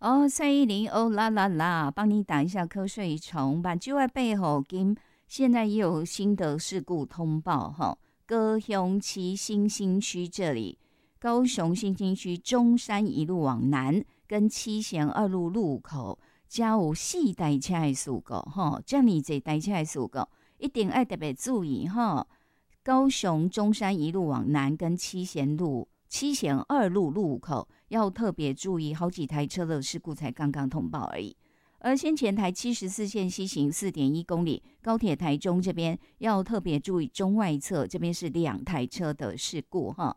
哦，蔡依林，哦啦啦啦，帮你打一下瞌睡虫。把旧外背后，现在也有新的事故通报哈。高雄七新兴区这里，高雄新兴区中山一路往南跟七贤二路路口，加有4台车的事故哈，这么多台车的事故，一定要特别注意哈。高雄中山一路往南跟七贤二路路口要特别注意，好几台车的事故才刚刚通报而已。而先前台74线西行 4.1 公里，高铁台中这边要特别注意中外侧这边是2台车的事故哈。